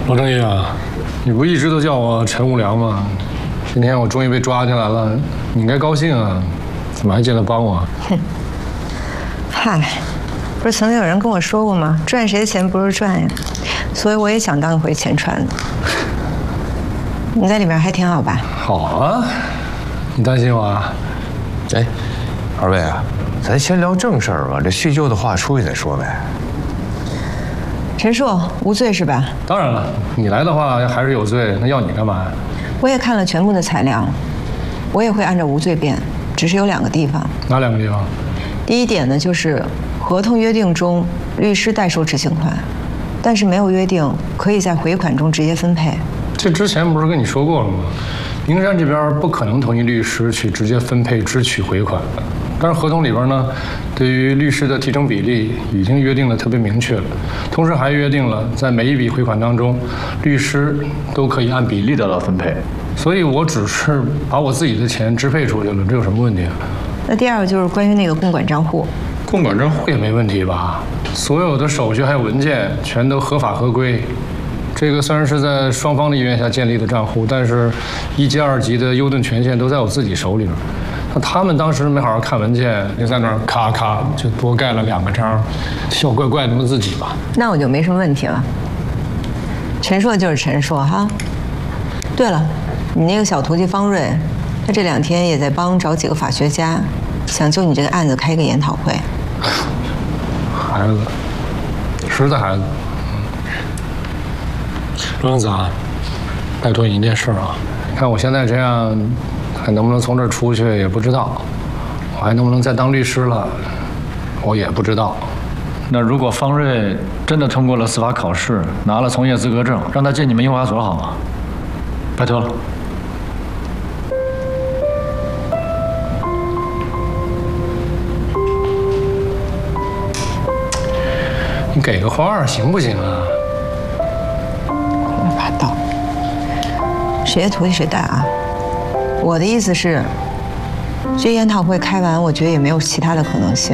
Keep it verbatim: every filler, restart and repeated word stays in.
罗正义啊，你不一直都叫我陈无良吗？今天我终于被抓进来了，你应该高兴啊，怎么还进来帮我？ 哼，嗨，不是曾经有人跟我说过吗？赚谁的钱不是赚呀？所以我也想当一回钱船的。你在里面还挺好吧？ 好啊，你担心我啊？ 哎，二位啊，咱先聊正事儿吧，这叙旧的话出去再说呗。 陈硕无罪是吧？ 当然了，你来的话还是有罪，那要你干嘛呀？ 我也看了全部的材料，我也会按照无罪辩，只是有两个地方。 哪两个地方？ 第一点呢，就是合同约定中律师代收执行款，但是没有约定可以在回款中直接分配。 这之前不是跟你说过了吗？名山这边不可能同意律师去直接分配支取回款的。 但是合同里边呢，对于律师的提成比例已经约定的特别明确了，同时还约定了在每一笔回款当中，律师都可以按比例得到分配。所以我只是把我自己的钱支配出去了，这有什么问题啊？ 那第二个就是关于那个共管账户， 共管账户也没问题吧？所有的手续还有文件全都合法合规。这个虽然是在双方的意愿下建立的账户，但是一级、二级的优盾权限都在我自己手里边。 那他们当时没好好看文件，就在那儿咔咔就多盖了两个章，小怪怪他们自己吧。 那我就没什么问题了。陈硕就是陈硕哈。对了，你那个小徒弟方瑞，他这两天也在帮找几个法学家，想就你这个案子开一个研讨会。 孩子，实在孩子。罗英子啊，拜托你一件事啊，看我现在这样。 还能不能从这儿出去也不知道，我还能不能再当律师了，我也不知道。 那如果方瑞真的通过了司法考试，拿了从业资格证，让他进你们印花所好吗？拜托了。 你给个话行不行啊？ 胡说八道，谁的徒弟谁带啊？ 我的意思是，这研讨会开完，我觉得也没有其他的可能性。